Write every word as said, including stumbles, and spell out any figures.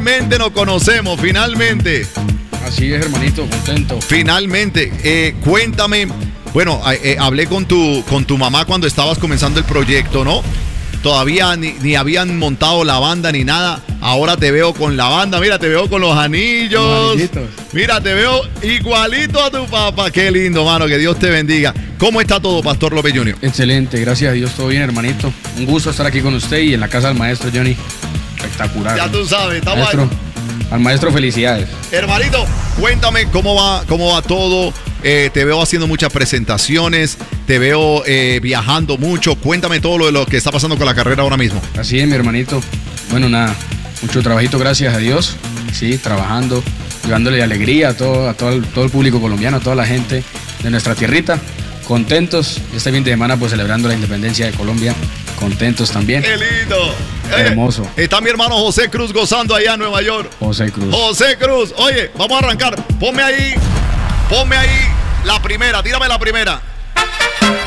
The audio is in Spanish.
finalmente nos conocemos, finalmente. Así es, hermanito, contento. Finalmente, eh, cuéntame, bueno, eh, hablé con tu, con tu mamá cuando estabas comenzando el proyecto, ¿no? Todavía ni, ni habían montado la banda ni nada. Ahora te veo con la banda, mira, te veo con los anillos. Los mira, te veo igualito a tu papá. Qué lindo, mano, que Dios te bendiga. ¿Cómo está todo, Pastor López junior? Excelente, gracias a Dios, todo bien, hermanito. Un gusto estar aquí con usted y en la casa del maestro Johnny. Espectacular. Ya tú sabes, estamos maestro, ahí. Al maestro, felicidades. Hermanito, cuéntame cómo va, cómo va todo. Eh, te veo haciendo muchas presentaciones, te veo eh, viajando mucho. Cuéntame todo lo de lo que está pasando con la carrera ahora mismo. Así es, mi hermanito. Bueno, nada, mucho trabajito, gracias a Dios. Sí, trabajando, llevándole alegría a todo, a todo el, todo el público colombiano, a toda la gente de nuestra tierrita. Contentos, este fin de semana pues celebrando la independencia de Colombia. Contentos también. ¡Qué lindo! Hermoso. Eh, está mi hermano José Cruz gozando allá en Nueva York. José Cruz. José Cruz. Oye, vamos a arrancar. Ponme ahí, ponme ahí la primera. Tírame la primera.